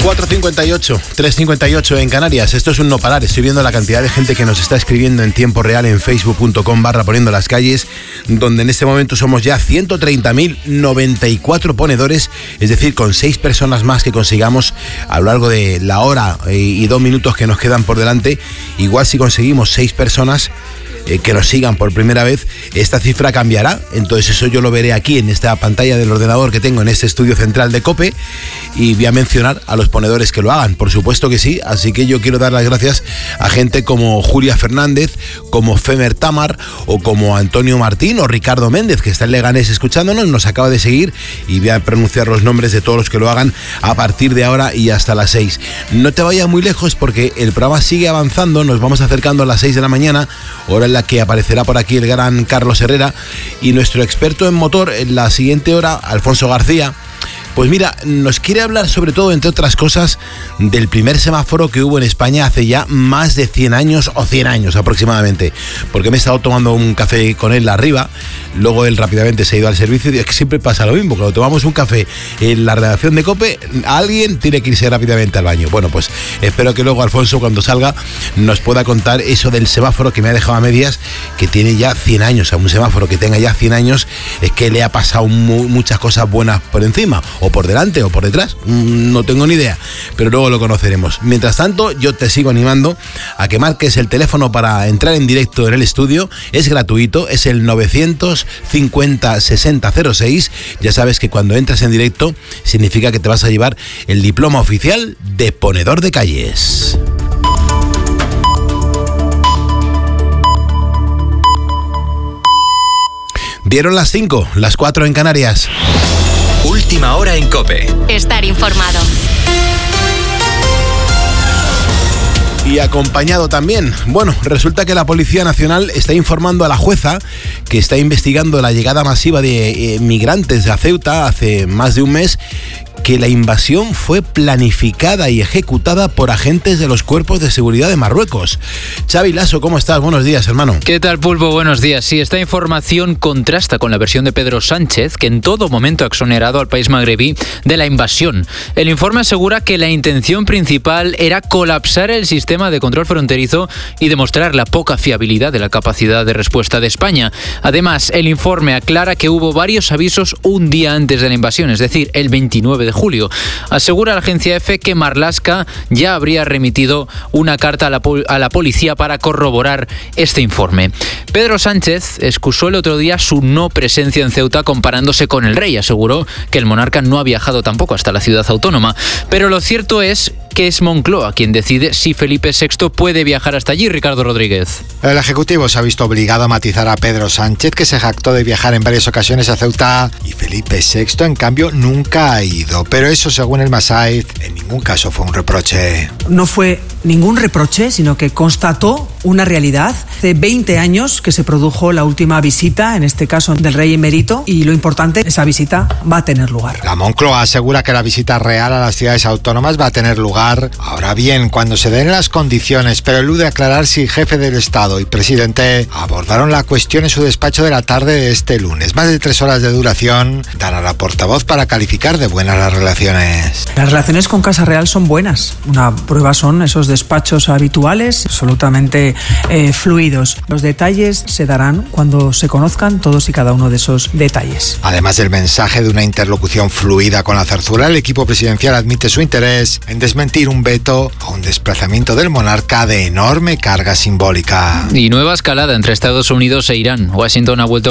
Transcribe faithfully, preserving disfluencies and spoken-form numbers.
cuatro cincuenta y ocho, tres cincuenta y ocho en Canarias. Esto es un no parar. Estoy viendo la cantidad de gente que nos está escribiendo en tiempo real en facebook punto com barra poniendo las calles, donde en este momento somos ya ciento treinta mil noventa y cuatro ponedores, es decir, con seis personas más que consigamos a lo largo de la hora y dos minutos que nos quedan por delante. Igual si conseguimos seis personas eh, que nos sigan por primera vez, esta cifra cambiará. Entonces eso yo lo veré aquí en esta pantalla del ordenador que tengo en este estudio central de COPE, y voy a mencionar a los ponedores que lo hagan, por supuesto que sí. Así que yo quiero dar las gracias a gente como Julia Fernández, como Femer Tamar, o como Antonio Martín o Ricardo Méndez, que está en Leganés escuchándonos, nos acaba de seguir, y voy a pronunciar los nombres de todos los que lo hagan a partir de ahora y hasta las seis. No te vayas muy lejos porque el programa sigue avanzando, nos vamos acercando a las seis de la mañana, hora en la que aparecerá por aquí el gran Carlos Herrera, y nuestro experto en motor en la siguiente hora, Alfonso García. Pues mira, nos quiere hablar sobre todo, entre otras cosas, del primer semáforo que hubo en España hace ya más de cien años, o cien años aproximadamente, porque me he estado tomando un café con él arriba, luego él rápidamente se ha ido al servicio, y es que siempre pasa lo mismo, cuando tomamos un café en la redacción de COPE, alguien tiene que irse rápidamente al baño. Bueno, pues espero que luego Alfonso, cuando salga, nos pueda contar eso del semáforo que me ha dejado a medias, que tiene ya cien años. A un semáforo que tenga ya cien años es que le ha pasado mu- muchas cosas buenas por encima, o por delante o por detrás, no tengo ni idea, pero luego lo conoceremos. Mientras tanto, yo te sigo animando a que marques el teléfono para entrar en directo en el estudio. Es gratuito, es el novecientos cincuenta sesenta cero seis. Ya sabes que cuando entras en directo significa que te vas a llevar el diploma oficial de ponedor de calles. Dieron las cinco, las cuatro en Canarias. Última hora en COPE. Estar informado. Y acompañado también. Bueno, resulta que la Policía Nacional está informando a la jueza que está investigando la llegada masiva de eh, migrantes a Ceuta hace más de un mes, que la invasión fue planificada y ejecutada por agentes de los cuerpos de seguridad de Marruecos. Xavi Lasso, ¿cómo estás? Buenos días, hermano. ¿Qué tal, Pulpo? Buenos días. Sí, esta información contrasta con la versión de Pedro Sánchez, que en todo momento ha exonerado al país magrebí de la invasión. El informe asegura que la intención principal era colapsar el sistema de control fronterizo y demostrar la poca fiabilidad de la capacidad de respuesta de España. Además, el informe aclara que hubo varios avisos un día antes de la invasión, es decir, el veintinueve de julio. Asegura la agencia EFE que Marlaska ya habría remitido una carta a la, pol- a la policía para corroborar este informe. Pedro Sánchez excusó el otro día su no presencia en Ceuta comparándose con el rey. Aseguró que el monarca no ha viajado tampoco hasta la ciudad autónoma. Pero lo cierto es que es Moncloa quien decide si Felipe sexto puede viajar hasta allí. Ricardo Rodríguez. El Ejecutivo se ha visto obligado a matizar a Pedro Sánchez, que se jactó de viajar en varias ocasiones a Ceuta, y Felipe sexto, en cambio, nunca ha ido. Pero eso, según el Masaiz, en ningún caso fue un reproche. No fue ningún reproche, sino que constató una realidad. Hace veinte años que se produjo la última visita, en este caso del rey emérito, y lo importante, esa visita va a tener lugar. La Moncloa asegura que la visita real a las ciudades autónomas va a tener lugar. Ahora bien, cuando se den las condiciones, pero elude aclarar si el jefe del Estado y presidente abordaron la cuestión en su despacho de la tarde de este lunes. Más de tres horas de duración dan a la portavoz para calificar de buenas las relaciones. Las relaciones con Casa Real son buenas. Una prueba son esos despachos habituales, absolutamente eh, fluidos. Los detalles se darán cuando se conozcan todos y cada uno de esos detalles. Además del mensaje de una interlocución fluida con la Zarzuela, el equipo presidencial admite su interés en desmentir un veto a un desplazamiento del monarca de enorme carga simbólica. Y nueva escalada entre Estados Unidos e Irán. Washington ha vuelto